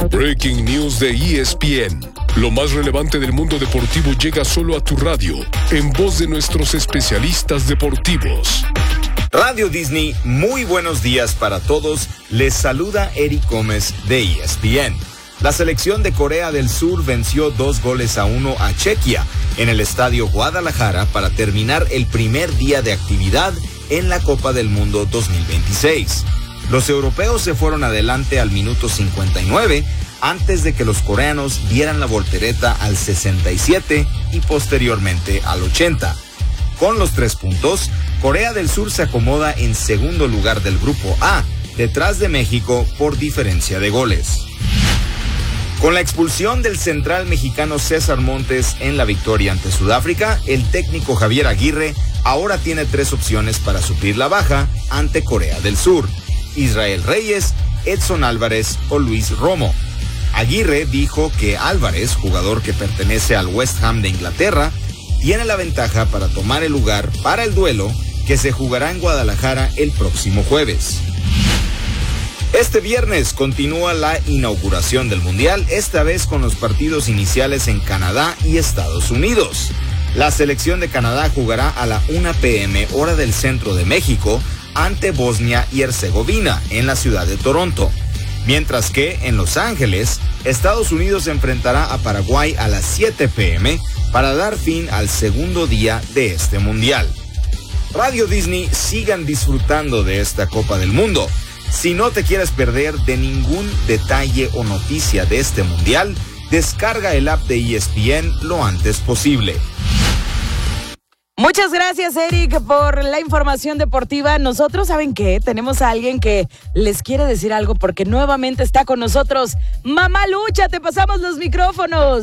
Breaking News de ESPN. Lo más relevante del mundo deportivo llega solo a tu radio, en voz de nuestros especialistas deportivos. Radio Disney, muy buenos días para todos. Les saluda Eric Gómez de ESPN. La selección de Corea del Sur venció 2-1 a Chequia en el Estadio Guadalajara para terminar el primer día de actividad en la Copa del Mundo 2026. Los europeos se fueron adelante al minuto 59 antes de que los coreanos dieran la voltereta al 67 y posteriormente al 80. Con los 3 puntos, Corea del Sur se acomoda en segundo lugar del grupo A, detrás de México por diferencia de goles. Con la expulsión del central mexicano César Montes en la victoria ante Sudáfrica, el técnico Javier Aguirre ahora tiene 3 opciones para suplir la baja ante Corea del Sur: Israel Reyes, Edson Álvarez o Luis Romo. Aguirre dijo que Álvarez, jugador que pertenece al West Ham de Inglaterra, tiene la ventaja para tomar el lugar para el duelo que se jugará en Guadalajara el próximo jueves. Este viernes continúa la inauguración del Mundial, esta vez con los partidos iniciales en Canadá y Estados Unidos. La selección de Canadá jugará a la 1 p.m. hora del centro de México ante Bosnia y Herzegovina en la ciudad de Toronto. Mientras que en Los Ángeles, Estados Unidos se enfrentará a Paraguay a las 7 p.m. para dar fin al segundo día de este Mundial. Radio Disney, sigan disfrutando de esta Copa del Mundo. Si no te quieres perder de ningún detalle o noticia de este Mundial, descarga el app de ESPN lo antes posible. Muchas gracias, Eric, por la información deportiva. Nosotros, ¿saben qué? Tenemos a alguien que les quiere decir algo porque nuevamente está con nosotros. Mamá Lucha, te pasamos los micrófonos.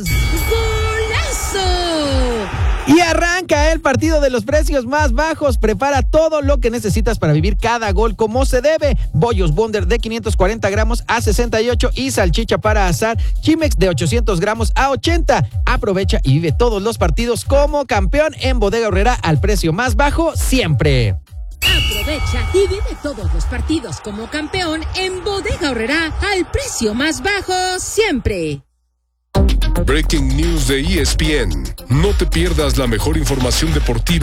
¡Golazo! Y arranca el partido de los precios más bajos. Prepara todo lo que necesitas para vivir cada gol como se debe. Bollos Wonder de 540 gramos a 68 y salchicha para asar Chimex de 800 gramos a 80. Aprovecha y vive todos los partidos como campeón en Bodega Aurrerá al precio más bajo siempre. Aprovecha y vive todos los partidos como campeón en Bodega Aurrerá al precio más bajo siempre. Breaking News de ESPN. No te pierdas la mejor información deportiva